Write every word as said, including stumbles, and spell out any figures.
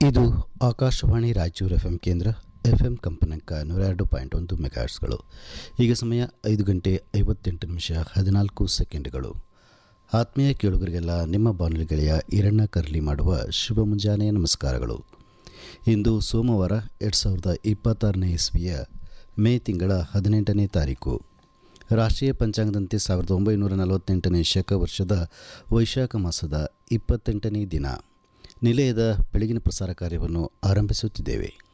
ಇದು Akashvani Raichur F M ಕೇಂದ್ರ. F M ಕಂಪನಾಂಕ ನೂರ ಎರಡು ಪಾಯಿಂಟ್ ಒಂದು ಮೆಗಾಹರ್ಟ್ಸ್ಗಳು. ಈಗ ಸಮಯ ಐದು ಗಂಟೆ ಐವತ್ತೆಂಟು ನಿಮಿಷ ಹದಿನಾಲ್ಕು ಸೆಕೆಂಡ್ಗಳು. ಆತ್ಮೀಯ ಕೇಳುಗರಿಗೆಲ್ಲ ನಿಮ್ಮ ಬಾನುಲಿ ಗೆಳೆಯ ಈರಣ್ಣ ಕರ್ಲಿ ಮಾಡುವ ಶುಭ ಮುಂಜಾನೆ ನಮಸ್ಕಾರಗಳು. ಇಂದು ಸೋಮವಾರ ಎರಡು ಸಾವಿರದ ಇಪ್ಪತ್ತಾರನೇ ಇಸ್ವಿಯ ಮೇ ತಿಂಗಳ ಹದಿನೆಂಟನೇ ತಾರೀಕು. ರಾಷ್ಟ್ರೀಯ ಪಂಚಾಂಗದಂತೆ ಸಾವಿರದ ಒಂಬೈನೂರ ನಲವತ್ತೆಂಟನೇ ಶಕ ವರ್ಷದ ವೈಶಾಖ ಮಾಸದ ಇಪ್ಪತ್ತೆಂಟನೇ ದಿನ. ನಿಲಯದ ಬೆಳಗಿನ ಪ್ರಸಾರ ಕಾರ್ಯವನ್ನು ಆರಂಭಿಸುತ್ತಿದ್ದೇವೆ.